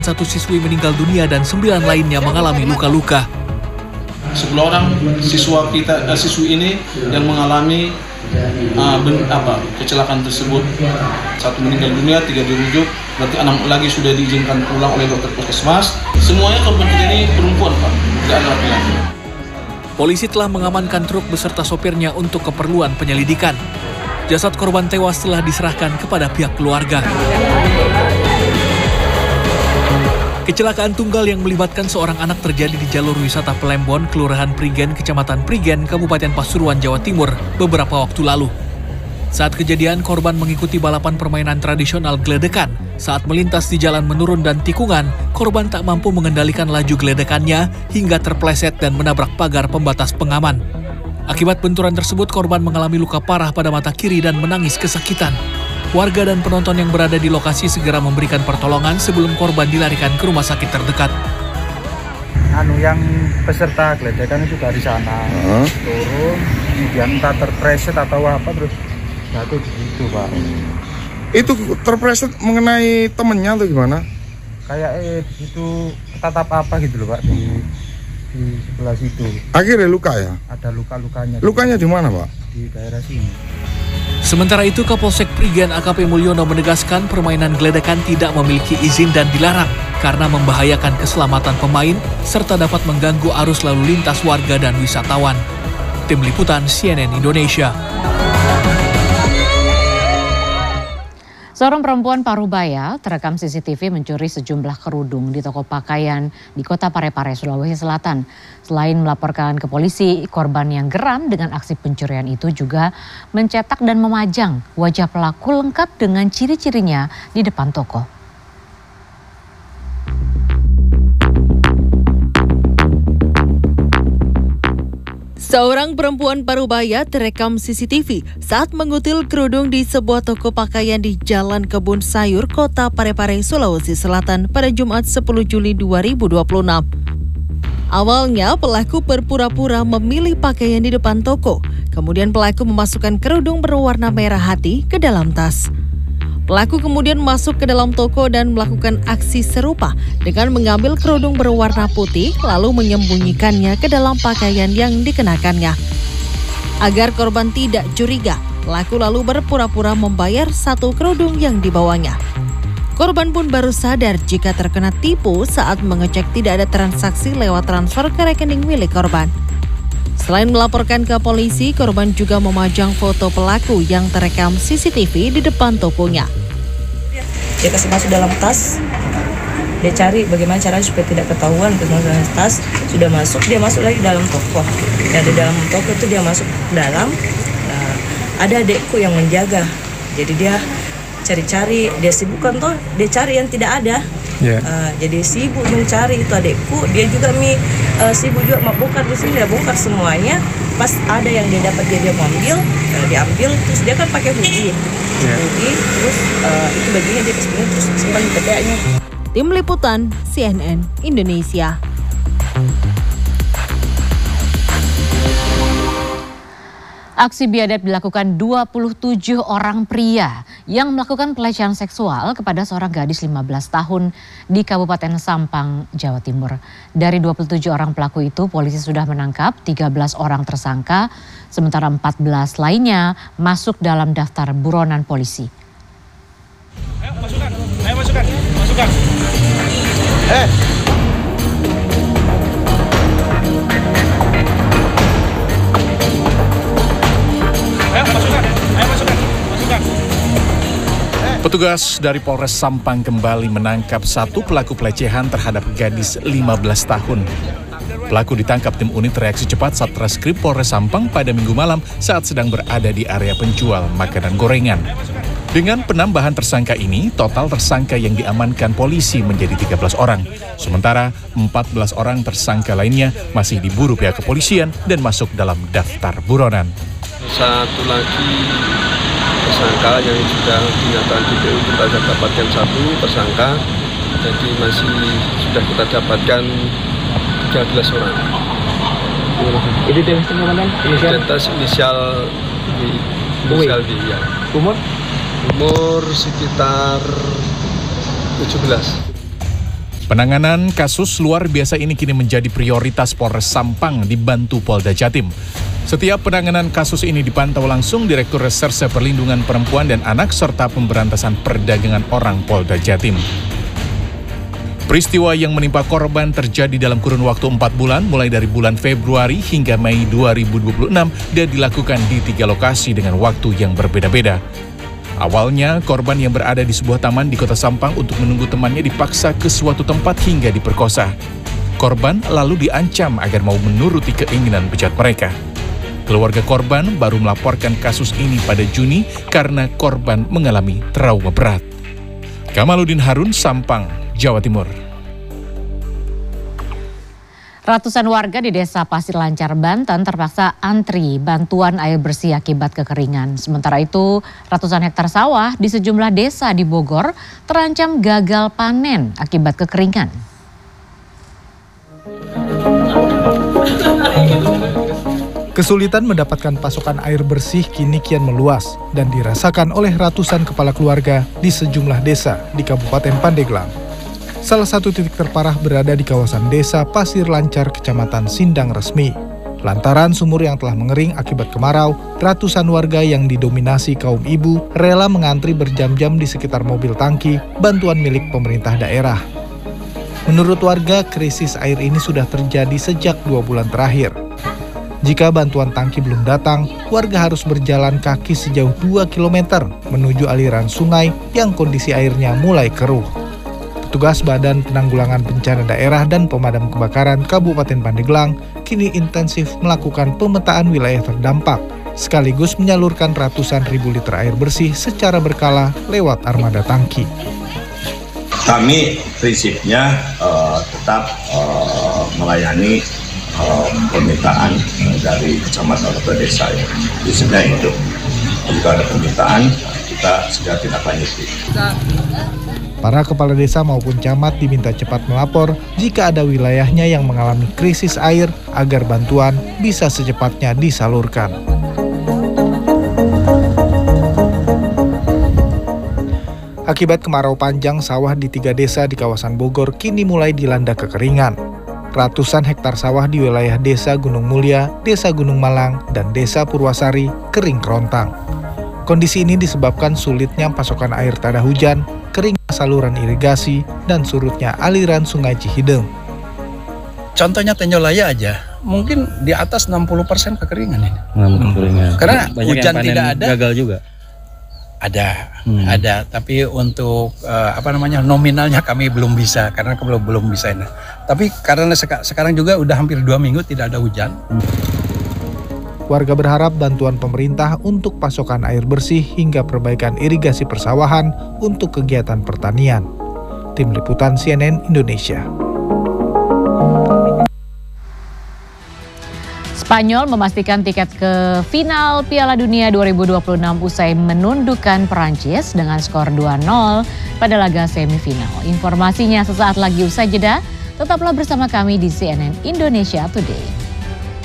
Satu siswi meninggal dunia dan 9 lainnya mengalami luka-luka. 10 orang siswi ini yang mengalami kecelakaan tersebut. 1 meninggal dunia, 3 dirujuk, berarti 6 lagi sudah diizinkan pulang oleh dokter puskesmas. Semuanya korban ini perempuan, Pak, tidak ada laki-laki. Polisi telah mengamankan truk beserta sopirnya untuk keperluan penyelidikan. Jasad korban tewas telah diserahkan kepada pihak keluarga. Kecelakaan tunggal yang melibatkan seorang anak terjadi di jalur wisata Pelembon, Kelurahan Prigen, Kecamatan Prigen, Kabupaten Pasuruan, Jawa Timur, beberapa waktu lalu. Saat kejadian, korban mengikuti balapan permainan tradisional geledekan. Saat melintas di jalan menurun dan tikungan, korban tak mampu mengendalikan laju geledekannya hingga terpleset dan menabrak pagar pembatas pengaman. Akibat benturan tersebut, korban mengalami luka parah pada mata kiri dan menangis kesakitan. Warga dan penonton yang berada di lokasi segera memberikan pertolongan sebelum korban dilarikan ke rumah sakit terdekat. Yang peserta geledekan itu dari sana turun, kemudian entah terpreset atau apa terus jatuh gitu, Pak. Itu terpreset mengenai temennya atau gimana? Kayak itu ketatap apa gitu loh, Pak, di sebelah situ. Akhirnya luka ya? Ada luka-lukanya. Lukanya di mana, Pak? Di daerah sini. Sementara itu, Kapolsek Prigen AKP Mulyono menegaskan permainan geledekan tidak memiliki izin dan dilarang karena membahayakan keselamatan pemain serta dapat mengganggu arus lalu lintas warga dan wisatawan. Tim Liputan CNN Indonesia. Seorang perempuan Parubaya terekam CCTV mencuri sejumlah kerudung di toko pakaian di Kota Parepare, Sulawesi Selatan. Selain melaporkan ke polisi, korban yang geram dengan aksi pencurian itu juga mencetak dan memajang wajah pelaku lengkap dengan ciri-cirinya di depan toko. Seorang perempuan Parubaya terekam CCTV saat mengutil kerudung di sebuah toko pakaian di Jalan Kebun Sayur, Kota Parepare, Sulawesi Selatan pada Jumat 10 Juli 2026. Awalnya pelaku berpura-pura memilih pakaian di depan toko, kemudian pelaku memasukkan kerudung berwarna merah hati ke dalam tas. Pelaku kemudian masuk ke dalam toko dan melakukan aksi serupa dengan mengambil kerudung berwarna putih lalu menyembunyikannya ke dalam pakaian yang dikenakannya. Agar korban tidak curiga, pelaku lalu berpura-pura membayar satu kerudung yang dibawanya. Korban pun baru sadar jika terkena tipu saat mengecek tidak ada transaksi lewat transfer ke rekening milik korban. Selain melaporkan ke polisi, korban juga memajang foto pelaku yang terekam CCTV di depan tokonya. Dia kasih masuk dalam tas, dia cari bagaimana caranya supaya tidak ketahuan, ke dalam tas, sudah masuk, dia masuk lagi dalam toko. Dan di dalam toko itu dia masuk ke dalam, ada adekku yang menjaga, jadi dia cari-cari, dia sibukkan tuh, dia cari yang tidak ada. Jadi sibuk mencari itu adekku, dia juga sibuk juga mau bongkar di sini, dia bongkar semuanya. Pas ada yang dia dapat dia mau ambil, diambil, terus dia kan pakai hoodie, terus itu bajunya dia kesini terus simpan di tepeknya. Tim Liputan CNN Indonesia. Aksi biadab dilakukan 27 orang pria yang melakukan pelecehan seksual kepada seorang gadis 15 tahun di Kabupaten Sampang, Jawa Timur. Dari 27 orang pelaku itu, polisi sudah menangkap 13 orang tersangka, sementara 14 lainnya masuk dalam daftar buronan polisi. Ayo masukkan. Petugas dari Polres Sampang kembali menangkap satu pelaku pelecehan terhadap gadis 15 tahun. Pelaku ditangkap tim unit reaksi cepat Satreskrim Polres Sampang pada Minggu malam saat sedang berada di area penjual makanan gorengan. Dengan penambahan tersangka ini, total tersangka yang diamankan polisi menjadi 13 orang. Sementara 14 orang tersangka lainnya masih diburu pihak kepolisian dan masuk dalam daftar buronan. Satu lagi tersangka yang sudah dinyatakan DPO kita dapatkan satu tersangka, jadi masih sudah kita dapatkan 13 orang. Identitas komandan? Identitas inisial D ya. Umur sekitar 17. Penanganan kasus luar biasa ini kini menjadi prioritas Polres Sampang dibantu Polda Jatim. Setiap penanganan kasus ini dipantau langsung Direktur Reserse Perlindungan Perempuan dan Anak serta Pemberantasan Perdagangan Orang Polda Jatim. Peristiwa yang menimpa korban terjadi dalam kurun waktu 4 bulan, mulai dari bulan Februari hingga Mei 2026 dan dilakukan di 3 lokasi dengan waktu yang berbeda-beda. Awalnya, korban yang berada di sebuah taman di Kota Sampang untuk menunggu temannya dipaksa ke suatu tempat hingga diperkosa. Korban lalu diancam agar mau menuruti keinginan bejat mereka. Keluarga korban baru melaporkan kasus ini pada Juni karena korban mengalami trauma berat. Kamaludin Harun, Sampang, Jawa Timur. Ratusan warga di Desa Pasir Lancar, Banten terpaksa antri bantuan air bersih akibat kekeringan. Sementara itu, ratusan hektar sawah di sejumlah desa di Bogor terancam gagal panen akibat kekeringan. Kesulitan mendapatkan pasokan air bersih kini kian meluas dan dirasakan oleh ratusan kepala keluarga di sejumlah desa di Kabupaten Pandeglang. Salah satu titik terparah berada di kawasan Desa Pasir Lancar, Kecamatan Sindang Resmi. Lantaran sumur yang telah mengering akibat kemarau, ratusan warga yang didominasi kaum ibu rela mengantri berjam-jam di sekitar mobil tangki bantuan milik pemerintah daerah. Menurut warga, krisis air ini sudah terjadi sejak 2 bulan terakhir. Jika bantuan tangki belum datang, warga harus berjalan kaki sejauh 2 km menuju aliran sungai yang kondisi airnya mulai keruh. Petugas Badan Penanggulangan Bencana Daerah dan Pemadam Kebakaran Kabupaten Pandeglang kini intensif melakukan pemetaan wilayah terdampak, sekaligus menyalurkan ratusan ribu liter air bersih secara berkala lewat armada tangki. Kami prinsipnya tetap melayani permintaan dari kecamatan atau desa. Prinsipnya itu, jika ada permintaan kita segera tindak lanjuti. Para kepala desa maupun camat diminta cepat melapor jika ada wilayahnya yang mengalami krisis air agar bantuan bisa secepatnya disalurkan. Akibat kemarau panjang, sawah di 3 desa di kawasan Bogor kini mulai dilanda kekeringan. Ratusan hektar sawah di wilayah Desa Gunung Mulia, Desa Gunung Malang, dan Desa Purwasari kering kerontang. Kondisi ini disebabkan sulitnya pasokan air tada hujan, keringnya saluran irigasi, dan surutnya aliran sungai Cihideng. Contohnya Tenjolaya aja, mungkin di atas 60% kekeringan ini. Karena banyak hujan tidak ada. Gagal juga. Ada, tapi untuk nominalnya kami belum bisa karena belum bisa ini. Tapi karena sekarang juga udah hampir 2 minggu tidak ada hujan. Warga berharap bantuan pemerintah untuk pasokan air bersih hingga perbaikan irigasi persawahan untuk kegiatan pertanian. Tim Liputan CNN Indonesia. Spanyol memastikan tiket ke final Piala Dunia 2026 usai menundukkan Perancis dengan skor 2-0 pada laga semifinal. Informasinya sesaat lagi usai jeda. Tetaplah bersama kami di CNN Indonesia Today.